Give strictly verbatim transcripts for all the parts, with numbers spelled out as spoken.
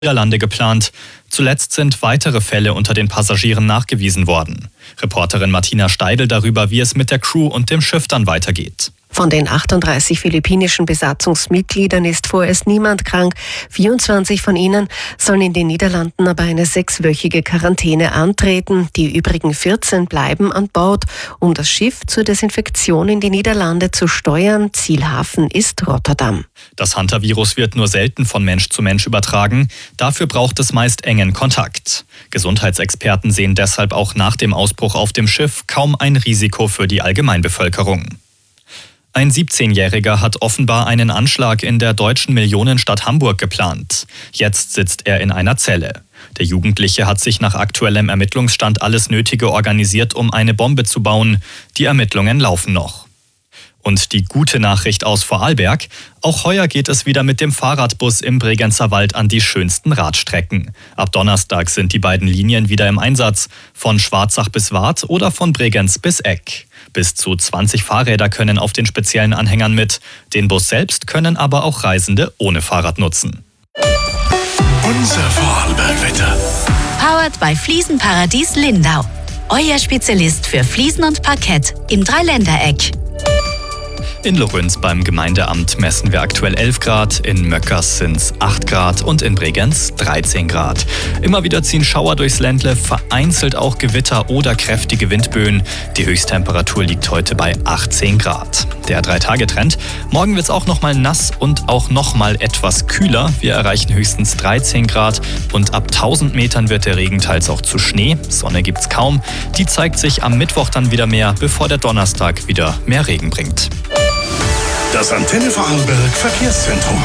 Niederlande geplant. Zuletzt sind weitere Fälle unter den Passagieren nachgewiesen worden. Reporterin Martina Steidl darüber, wie es mit der Crew und dem Schiff dann weitergeht. Von den achtunddreißig philippinischen Besatzungsmitgliedern ist vorerst niemand krank. vierundzwanzig von ihnen sollen in den Niederlanden aber eine sechswöchige Quarantäne antreten. Die übrigen vierzehn bleiben an Bord, um das Schiff zur Desinfektion in die Niederlande zu steuern. Zielhafen ist Rotterdam. Das Hantavirus wird nur selten von Mensch zu Mensch übertragen. Dafür braucht es meist engen Kontakt. Gesundheitsexperten sehen deshalb auch nach dem Ausbruch auf dem Schiff kaum ein Risiko für die Allgemeinbevölkerung. Ein siebzehnjähriger hat offenbar einen Anschlag in der deutschen Millionenstadt Hamburg geplant. Jetzt sitzt er in einer Zelle. Der Jugendliche hat sich nach aktuellem Ermittlungsstand alles Nötige organisiert, um eine Bombe zu bauen. Die Ermittlungen laufen noch. Und die gute Nachricht aus Vorarlberg: Auch heuer geht es wieder mit dem Fahrradbus im Bregenzer Wald an die schönsten Radstrecken. Ab Donnerstag sind die beiden Linien wieder im Einsatz, von Schwarzach bis Waadt oder von Bregenz bis Eck. Bis zu zwanzig Fahrräder können auf den speziellen Anhängern mit. Den Bus selbst können aber auch Reisende ohne Fahrrad nutzen. Unser Vorarlberg-Wetter. Powered by Fliesenparadies Lindau. Euer Spezialist für Fliesen und Parkett im Dreiländereck. In Lorenz beim Gemeindeamt messen wir aktuell elf Grad, in Möckers sind es acht Grad und in Bregenz dreizehn Grad. Immer wieder ziehen Schauer durchs Ländle, vereinzelt auch Gewitter oder kräftige Windböen. Die Höchsttemperatur liegt heute bei achtzehn Grad. Der Drei-Tage-Trend: Morgen wird es auch nochmal nass und auch nochmal etwas kühler. Wir erreichen höchstens dreizehn Grad und ab tausend Metern wird der Regen teils auch zu Schnee. Sonne gibt's kaum. Die zeigt sich am Mittwoch dann wieder mehr, bevor der Donnerstag wieder mehr Regen bringt. Das Antenne Vorarlberg Verkehrszentrum.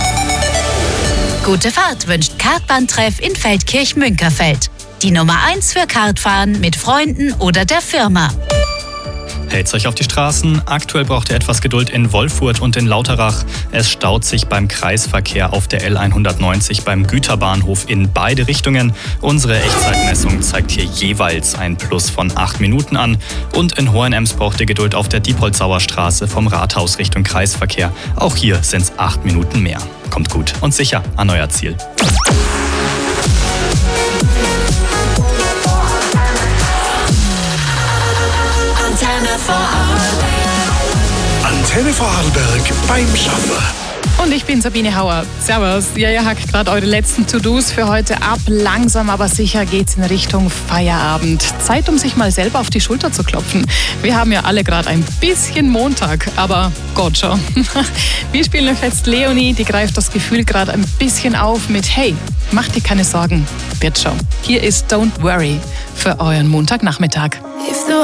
Gute Fahrt wünscht Kartbahntreff in Feldkirch-Münkerfeld. Die Nummer eins für Kartfahren mit Freunden oder der Firma. Hält's euch auf die Straßen. Aktuell braucht ihr etwas Geduld in Wolfurt und in Lauterach. Es staut sich beim Kreisverkehr auf der L hundertneunzig beim Güterbahnhof in beide Richtungen. Unsere Echtzeitmessung zeigt hier jeweils ein Plus von acht Minuten an. Und in Hohenems braucht ihr Geduld auf der Diepholzauer Straße vom Rathaus Richtung Kreisverkehr. Auch hier sind's acht Minuten mehr. Kommt gut und sicher an euer Ziel. Antenne Vorarlberg. Antenne Vorarlberg beim Schaffer. Und ich bin Sabine Hauer. Servus. Ja, ihr hackt gerade eure letzten To-Dos für heute ab. Langsam aber sicher geht's in Richtung Feierabend. Zeit, um sich mal selber auf die Schulter zu klopfen. Wir haben ja alle gerade ein bisschen Montag, aber Gott schon. Wir spielen euch jetzt Leonie, die greift das Gefühl gerade ein bisschen auf mit Hey, mach dir keine Sorgen, wird schon. Hier ist Don't Worry für euren Montagnachmittag. If the